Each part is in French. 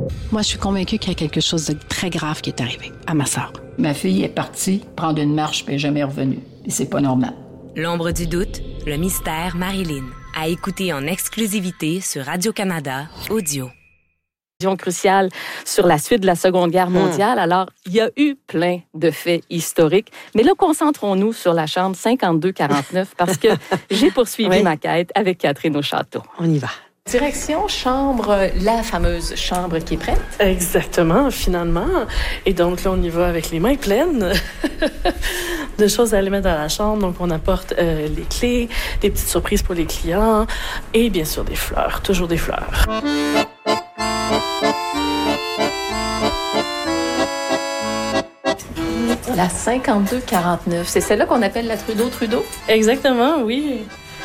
Moi, je suis convaincue qu'il y a quelque chose de très grave qui est arrivé à ma sœur. Ma fille est partie prendre une marche puis elle n'est jamais revenue. Et c'est pas normal. L'ombre du doute, le mystère Marilyn. À écouter en exclusivité sur Radio-Canada Audio. Cruciale sur la suite de la Seconde Guerre mondiale. Alors, il y a eu plein de faits historiques. Mais là, concentrons-nous sur la chambre 5249 parce que j'ai poursuivi ma quête avec Catherine au château. On y va. Direction chambre, la fameuse chambre qui est prête. Exactement, finalement. Et donc là, on y va avec les mains pleines de choses à aller mettre dans la chambre. Donc, on apporte les clés, des petites surprises pour les clients et bien sûr des fleurs, toujours des fleurs. La 5249, c'est celle-là qu'on appelle la Trudeau? Exactement, oui.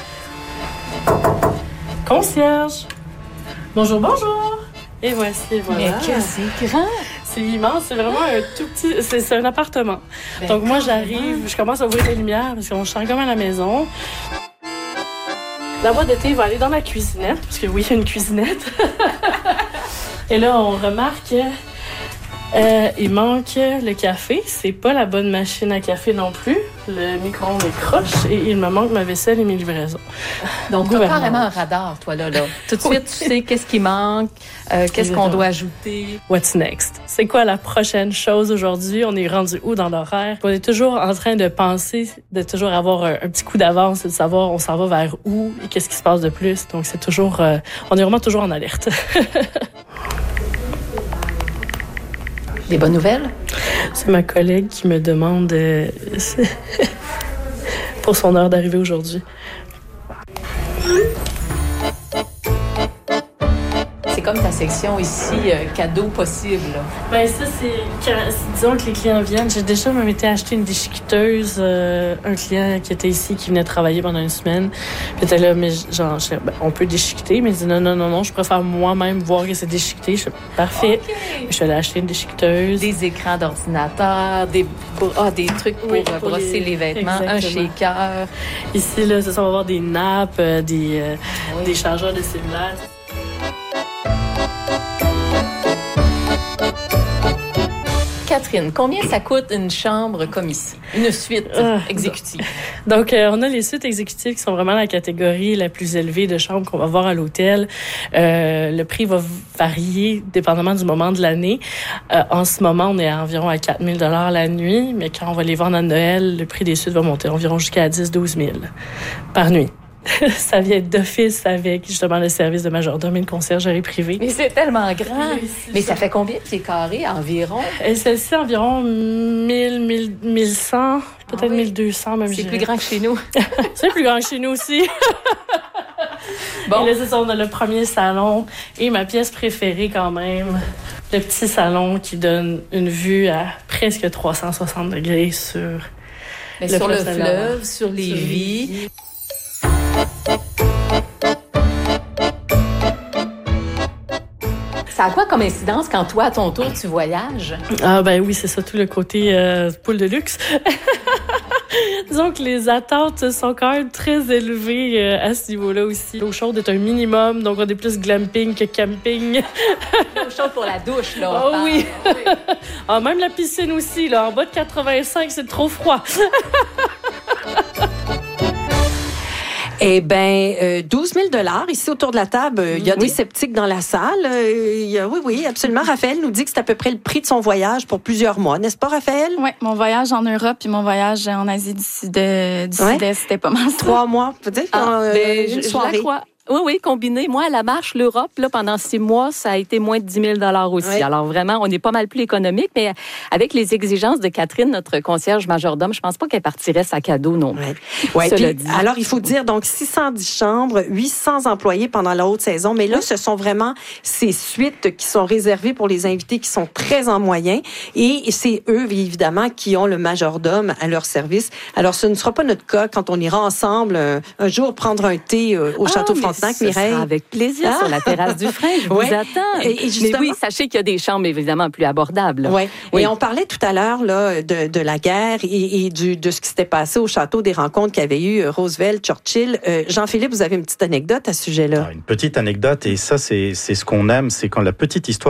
Concierge. Bonjour, bonjour. Et voici, voilà. Mais que c'est grand! C'est immense, c'est vraiment un tout petit... C'est un appartement. Donc moi, j'arrive, je commence à ouvrir les lumières parce qu'on chante comme à la maison. La boîte de thé va aller dans ma cuisinette, parce que oui, il y a une cuisinette. Et là, on remarque... il manque le café. C'est pas la bonne machine à café non plus. Le micro-ondes est croche et il me manque ma vaisselle et mes livraisons. Donc, tu as carrément un radar, toi, là. Tout de suite, tu sais qu'est-ce qui manque, qu'est-ce qu'on doit ajouter. What's next? C'est quoi la prochaine chose aujourd'hui? On est rendu où dans l'horaire? On est toujours en train de penser, de toujours avoir un petit coup d'avance, de savoir on s'en va vers où et qu'est-ce qui se passe de plus. Donc, c'est toujours... on est vraiment toujours en alerte. Des bonnes nouvelles? C'est ma collègue qui me demande pour son heure d'arrivée aujourd'hui. C'est comme ta section ici, cadeau possible. Ben ça, disons que les clients viennent. J'ai déjà même été acheter une déchiqueteuse. Un client qui était ici, qui venait travailler pendant une semaine. Puis était là, mais genre, on peut déchiqueter. Mais il dit non, je préfère moi-même voir que c'est déchiqueté. Je suis parfait. Okay. Je suis allée acheter une déchiqueteuse. Des écrans d'ordinateur, des trucs pour brosser les vêtements, exactement. Un shaker. Ici, là, on va avoir des nappes, des chargeurs de cellulaire. Catherine, combien ça coûte une chambre comme ici? Une suite exécutive? Donc, on a les suites exécutives qui sont vraiment la catégorie la plus élevée de chambres qu'on va voir à l'hôtel. Le prix va varier dépendamment du moment de l'année. En ce moment, on est environ à 4 000 $ la nuit, mais quand on va les vendre à Noël, le prix des suites va monter environ jusqu'à 10-12 000 par nuit. Ça vient d'office avec justement le service de majordome et une conciergerie privée. Mais c'est tellement grand. Mais ça fait combien de pieds carrés environ? Celle-ci, environ 1100, peut-être 1200 même. C'est plus grand que chez nous. C'est plus grand que chez nous aussi. Bon. Et là, c'est ça, on a le premier salon et ma pièce préférée quand même, le petit salon qui donne une vue à presque 360 degrés sur le fleuve, sur Lévis. Ça a quoi comme incidence quand toi, à ton tour, tu voyages? Ah ben oui, c'est ça, tout le côté poule de luxe. Disons que les attentes sont quand même très élevées à ce niveau-là aussi. L'eau chaude est un minimum, donc on est plus glamping que camping. L'eau chaude pour la douche, là. Oh oui. Ah, même la piscine aussi, là. En bas de 85, c'est trop froid. Eh bien, 12 000 $ ici autour de la table. Il y a des sceptiques dans la salle. Oui, absolument. Raphaël nous dit que c'est à peu près le prix de son voyage pour plusieurs mois. N'est-ce pas, Raphaël? Oui, mon voyage en Europe puis mon voyage en Asie du Sud-Est, c'était pas mal ça. 3 mois, peut-être? Une soirée. Je la crois. Oui, combiné. Moi, à la marche, l'Europe, là, pendant 6 mois, ça a été moins de 10 000 $ aussi. Oui. Alors, vraiment, on est pas mal plus économique, mais avec les exigences de Catherine, notre concierge majordome, je pense pas qu'elle partirait sac à dos non plus. Oui, alors, il faut dire, donc, 610 chambres, 800 employés pendant la haute saison, mais là, ce sont vraiment ces suites qui sont réservées pour les invités qui sont très en moyen, et c'est eux, évidemment, qui ont le majordome à leur service. Alors, ce ne sera pas notre cas quand on ira ensemble un jour prendre un thé au Château Frontenac. Ce sera avec plaisir sur la terrasse du Frein. Je vous attends. Et mais oui, sachez qu'il y a des chambres évidemment plus abordables. Oui. Et on parlait tout à l'heure là de la guerre et de ce qui s'était passé au château, des rencontres qu'avaient eu Roosevelt, Churchill. Jean-Philippe, vous avez une petite anecdote à ce sujet-là? Une petite anecdote, et ça, c'est ce qu'on aime, c'est quand la petite histoire